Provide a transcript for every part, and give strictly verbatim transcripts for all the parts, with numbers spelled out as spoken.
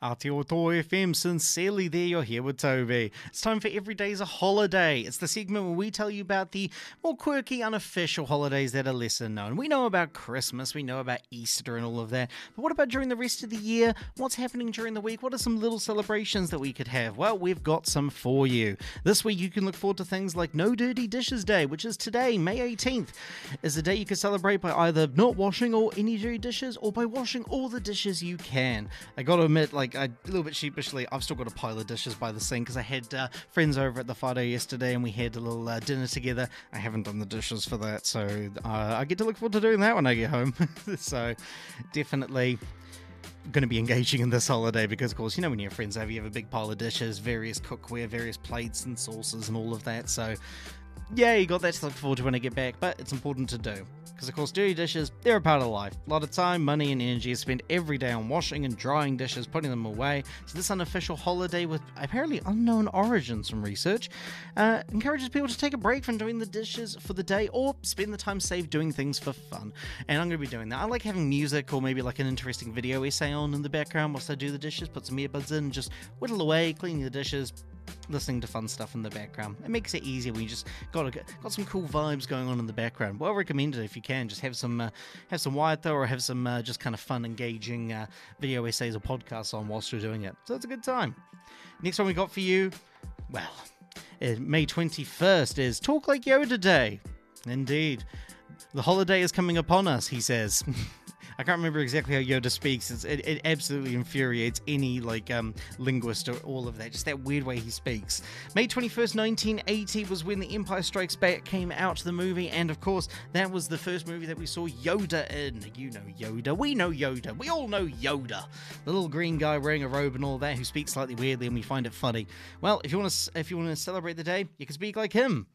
Aotearoa F M, sincerely there, you're here with Toby. It's time for Every Day's a Holiday. It's the segment where we tell you about the more quirky, unofficial holidays that are lesser known. We know about Christmas, we know about Easter and all of that, but what about during the rest of the year? What's happening during the week? What are some little celebrations that we could have? Well, we've got some for you. This week you can look forward to things like No Dirty Dishes Day, which is today, May eighteenth. Is a day you can celebrate by either not washing all any dirty dishes or by washing all the dishes you can. I gotta admit, like, I, a little bit sheepishly, I've still got a pile of dishes by the sink because I had uh, friends over at the whānau yesterday and we had a little uh, dinner together. I haven't done the dishes for that, so uh, I get to look forward to doing that when I get home. So definitely going to be engaging in this holiday because, of course, you know, when you have friends over, you have a big pile of dishes, various cookware, various plates and sauces and all of that. So yeah, you got that to look forward to when I get back, but it's important to do. Because, of course, dirty dishes, they're a part of life. A lot of time, money, and energy is spent every day on washing and drying dishes, putting them away. So this unofficial holiday with apparently unknown origins from research uh, encourages people to take a break from doing the dishes for the day or spend the time saved doing things for fun. And I'm going to be doing that. I like having music or maybe like an interesting video essay on in the background whilst I do the dishes, put some earbuds in, just whittle away, cleaning the dishes, listening to fun stuff in the background. It makes it easier when you just got a, got some cool vibes going on in the background. Well recommended if you can. Just have some uh, have some waiata or have some uh, just kind of fun, engaging uh, video essays or podcasts on whilst you're doing it. So it's a good time. Next one we got for you, well, uh, May twenty-first is Talk Like Yoda Day. Indeed. The holiday is coming upon us, he says. I can't remember exactly how Yoda speaks. It's, it, it absolutely infuriates any like um, linguist or all of that. Just that weird way he speaks. May twenty-first, nineteen eighty was when The Empire Strikes Back came out, the movie. And of course, that was the first movie that we saw Yoda in. You know Yoda. We know Yoda. We all know Yoda. The little green guy wearing a robe and all that who speaks slightly weirdly and we find it funny. Well, if you want to, if you want to celebrate the day, you can speak like him.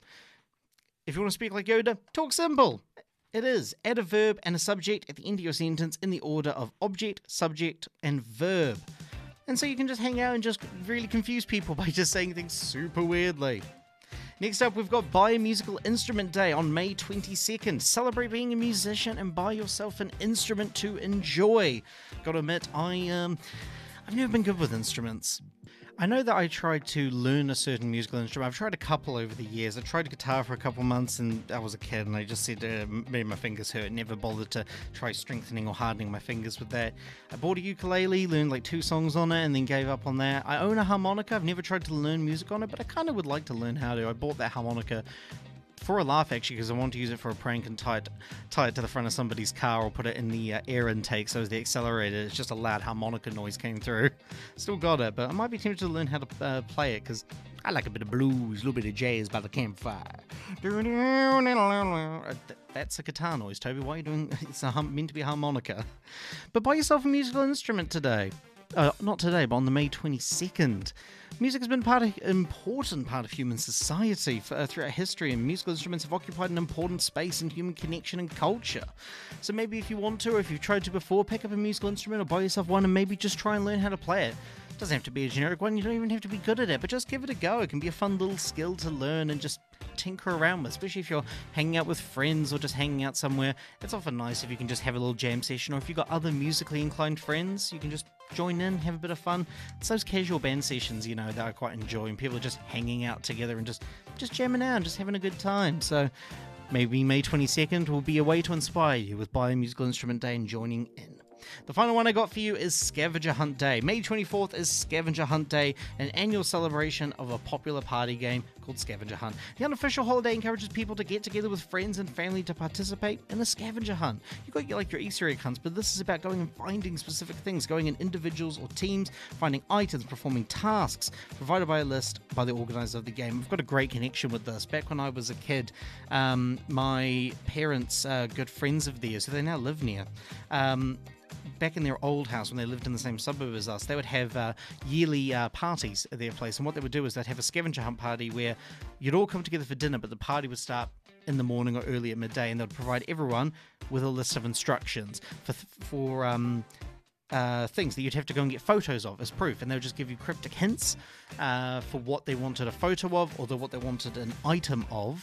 If you want to speak like Yoda, talk simple. It is. Add a verb and a subject at the end of your sentence in the order of object, subject, and verb. And so you can just hang out and just really confuse people by just saying things super weirdly. Next up, we've got Buy a Musical Instrument Day on May twenty-second. Celebrate being a musician and buy yourself an instrument to enjoy. Gotta admit, I, um, I've never been good with instruments. I know that I tried to learn a certain musical instrument. I've tried a couple over the years. I tried guitar for a couple months and I was a kid and I just said uh, made my fingers hurt. Never bothered to try strengthening or hardening my fingers with that. I bought a ukulele, learned like two songs on it and then gave up on that. I own a harmonica. I've never tried to learn music on it, but I kind of would like to learn how to. I bought that harmonica for a laugh, actually, because I want to use it for a prank and tie it, tie it to the front of somebody's car or put it in the uh, air intake so as the accelerator, it's just a loud harmonica noise came through. Still got it, but I might be tempted to learn how to uh, play it because I like a bit of blues, a little bit of jazz by the campfire. That's a guitar noise, Toby. Why are you doing? It's a hum, meant to be a harmonica. But buy yourself a musical instrument today. Uh, not today, but on the May twenty-second. Music has been part of, an important part of human society for, uh, throughout history, and musical instruments have occupied an important space in human connection and culture. So maybe if you want to, or if you've tried to before, pick up a musical instrument or buy yourself one and maybe just try and learn how to play it. It doesn't have to be a generic one, you don't even have to be good at it, but just give it a go. It can be a fun little skill to learn and just tinker around with, especially if you're hanging out with friends or just hanging out somewhere. It's often nice if you can just have a little jam session, or if you've got other musically inclined friends, you can just join in, have a bit of fun. It's those casual band sessions, you know, that I quite enjoy, and people are just hanging out together and just, just jamming out, just having a good time. So maybe May twenty-second will be a way to inspire you with Buy a Musical Instrument Day and joining in. The final one I got for you is Scavenger Hunt Day. May twenty-fourth is Scavenger Hunt Day, an annual celebration of a popular party game called Scavenger Hunt. The unofficial holiday encourages people to get together with friends and family to participate in a scavenger hunt. You've got your, like your Easter egg hunts, but this is about going and finding specific things, going in individuals or teams, finding items, performing tasks provided by a list by the organizer of the game. I've got a great connection with this. Back when I was a kid, um, my parents are good friends of theirs, so they now live near. Um, back in their old house when they lived in the same suburb as us, they would have uh, yearly uh, parties at their place. And what they would do is they'd have a scavenger hunt party where you'd all come together for dinner, but the party would start in the morning or early at midday, and they'd provide everyone with a list of instructions for, for um, uh, things that you'd have to go and get photos of as proof. And they would just give you cryptic hints uh, for what they wanted a photo of or the, what they wanted an item of.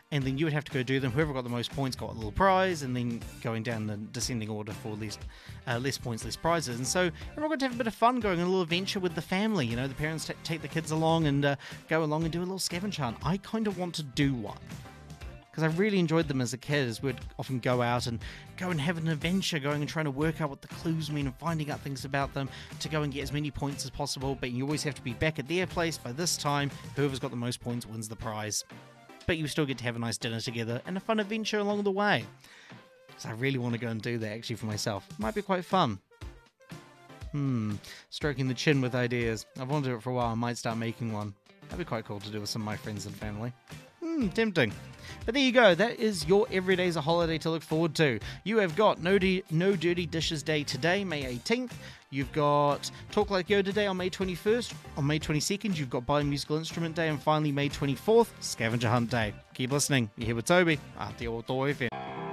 and then you would have to go do them. Whoever got the most points got a little prize, and then going down the descending order for less, uh, less points, less prizes. And so everyone got to have a bit of fun going on a little adventure with the family. You know, the parents t- take the kids along and uh, go along and do a little scavenger hunt. I kind of want to do one, because I really enjoyed them as a kid, as we'd often go out and go and have an adventure, going and trying to work out what the clues mean and finding out things about them to go and get as many points as possible. But you always have to be back at their place by this time. Whoever's got the most points wins the prize. But you still get to have a nice dinner together and a fun adventure along the way. So I really want to go and do that actually for myself. Might be quite fun. Hmm, stroking the chin with ideas. I've wanted to do it for a while. I might start making one. That'd be quite cool to do with some of my friends and family. Hmm, tempting. But there you go. That is your Everyday's a Holiday to look forward to. You have got No, D- no Dirty Dishes Day today, May eighteenth. You've got Talk Like Yoda Day on May twenty-first. On May twenty-second, you've got Buy a Musical Instrument Day. And finally, May twenty-fourth, Scavenger Hunt Day. Keep listening. You're here with Toby. Aotearoa F M.